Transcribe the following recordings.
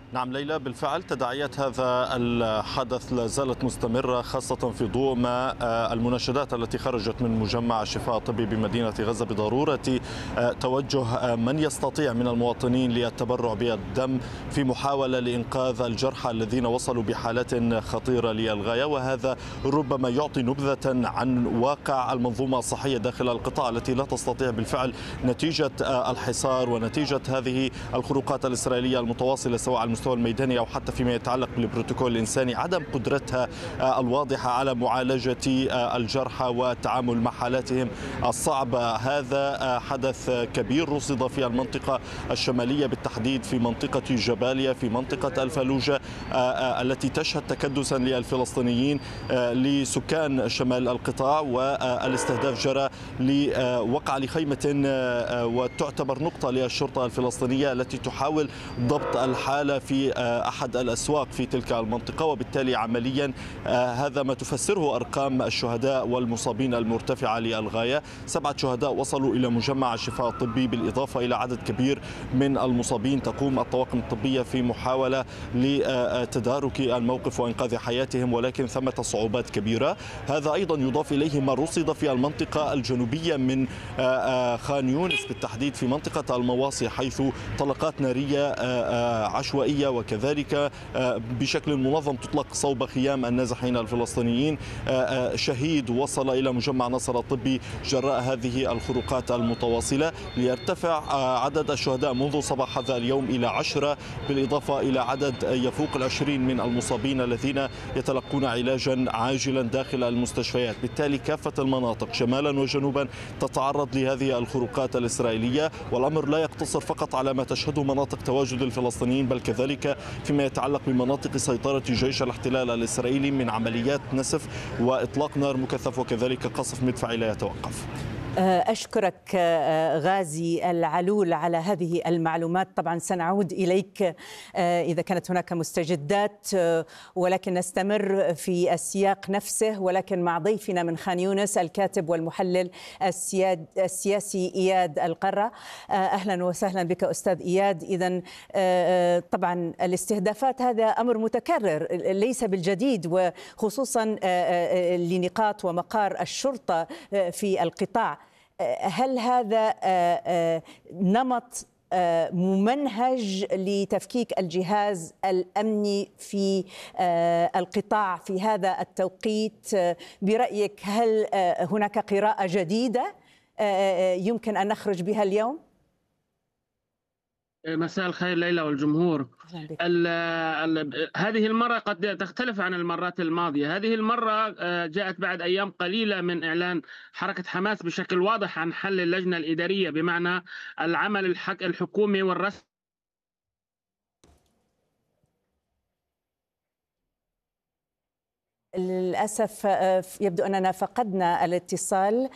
نعم ليلى، بالفعل تداعيات هذا الحدث لا زالت مستمرة، خاصة في ضوء ما المناشدات التي خرجت من مجمع الشفاء الطبي بمدينة غزة بضرورة توجه من يستطيع من المواطنين للتبرع بالدم في محاولة لإنقاذ الجرحى الذين وصلوا بحالات خطيرة للغاية. وهذا ربما يعطي نبذة عن واقع المنظومة الصحية داخل القطاع التي لا تستطيع بالفعل نتيجة الحصار ونتيجة هذه الخروقات الإسرائيلية المتواصلة سواء على المستوى الميداني أو حتى فيما يتعلق بالبروتوكول الإنساني، عدم قدرتها الواضحة على معالجة الجرحى والتعامل مع حالاتهم الصعبة. هذا حدث كبير رصد في المنطقة الشمالية، بالتحديد في منطقة جباليا، في منطقة الفلوجة التي تشهد تكدسا للفلسطينيين لسكان شمال القطاع، والاستهداف جرى لوقع لخيمة وتعتبر نقطة للشرطة الفلسطينية التي تحاول ضبط الحالة في أحد الأسواق في تلك المنطقة. وبالتالي عمليا هذا ما تفسره أرقام الشهداء والمصابين المرتفعة للغاية. 7 شهداء وصلوا إلى مجمع الشفاء الطبي، بالإضافة إلى عدد كبير من المصابين تقوم الطواقم الطبية في محاولة لتدارك الموقف وإنقاذ حياتهم، ولكن ثمة صعوبات كبيرة. هذا أيضا يضاف إليه ما رصد في المنطقة الجنوبية من خان يونس، بالتحديد في منطقة المواصي، حيث طلقات نارية عشوائية وكذلك بشكل منظم تطلق صوب خيام النازحين الفلسطينيين. شهيد وصل إلى مجمع نصر الطبي جراء هذه الخروقات المتواصلة، ليرتفع عدد الشهداء منذ صباح هذا اليوم إلى 10، بالإضافة إلى عدد يفوق 20 من المصابين الذين يتلقون علاجا عاجلا داخل المستشفيات. بالتالي كافة المناطق شمالا وجنوبا تتعرض لهذه الخروقات الإسرائيلية، والأمر لا يقتصر فقط على ما تشهده مناطق تواجد الفلسطينيين، بل كذلك فيما يتعلق بمناطق سيطرة جيش الاحتلال الإسرائيلي من عمليات نسف وإطلاق نار مكثف وكذلك قصف مدفعي لا يتوقف. أشكرك غازي العلول على هذه المعلومات. طبعا سنعود إليك إذا كانت هناك مستجدات، ولكن نستمر في السياق نفسه، ولكن مع ضيفنا من خان يونس الكاتب والمحلل السياسي إياد القرة. أهلا وسهلا بك أستاذ إياد. إذن طبعا الاستهدافات هذا أمر متكرر ليس بالجديد، وخصوصا لنقاط ومقار الشرطة في القطاع. هل هذا نمط ممنهج لتفكيك الجهاز الأمني في القطاع في هذا التوقيت برأيك؟ هل هناك قراءة جديدة يمكن أن نخرج بها اليوم؟ مساء الخير ليلى والجمهور. هذه المرة قد تختلف عن المرات الماضية. هذه المرة جاءت بعد أيام قليلة من إعلان حركة حماس بشكل واضح عن حل اللجنة الإدارية، بمعنى العمل الحكومي والرسمي. للأسف يبدو أننا فقدنا الاتصال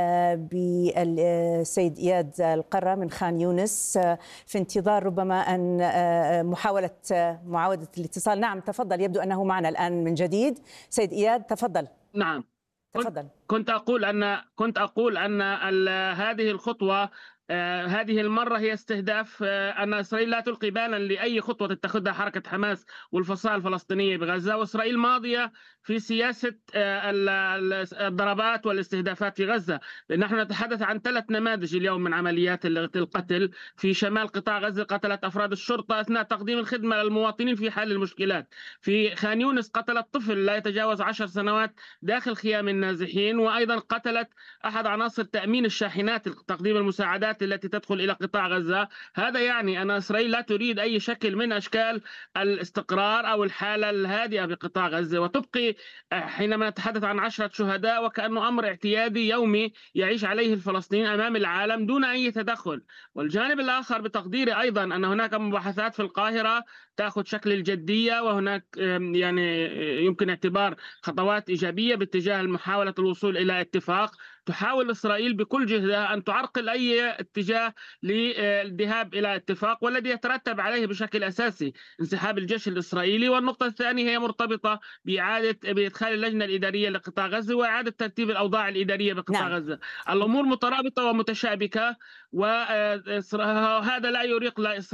بالسيد إياد القرة من خان يونس، في انتظار ربما أن محاولة معاودة الاتصال. نعم تفضل، يبدو أنه معنا الآن من جديد. سيد إياد تفضل. نعم، تفضل. كنت أقول أن هذه الخطوة هذه المرة هي استهداف أن إسرائيل لا تلقي بالا لأي خطوة تتخذها حركة حماس والفصائل الفلسطينية بغزة، وإسرائيل ماضية في سياسة الضربات والاستهدافات في غزة. نحن نتحدث عن 3 نماذج اليوم من عمليات القتل في شمال قطاع غزة. قتلت أفراد الشرطة أثناء تقديم الخدمة للمواطنين في حل المشكلات. في خان يونس قتلت طفل لا يتجاوز 10 سنوات داخل خيام النازحين، وأيضا قتلت أحد عناصر تأمين الشاحنات تقديم المساعدات التي تدخل إلى قطاع غزة. هذا يعني أن إسرائيل لا تريد أي شكل من أشكال الاستقرار أو الحالة الهادئة بقطاع غزة، وتبقي حينما نتحدث عن 10 شهداء وكأنه أمر اعتيادي يومي يعيش عليه الفلسطينيين أمام العالم دون أي تدخل. والجانب الآخر بتقديري أيضا أن هناك مباحثات في القاهرة تأخذ شكل الجدية، وهناك يعني يمكن اعتبار خطوات إيجابية باتجاه محاولة الوصول إلى اتفاق. تحاول إسرائيل بكل جهدها أن تعرقل أي اتجاه للذهاب إلى اتفاق، والذي يترتب عليه بشكل أساسي انسحاب الجيش الإسرائيلي. والنقطة الثانية هي مرتبطة بإدخال اللجنة الإدارية لقطاع غزة وإعادة ترتيب الأوضاع الإدارية بقطاع غزة. الأمور مترابطة ومتشابكة، وهذا لا يريق لا إسرائيل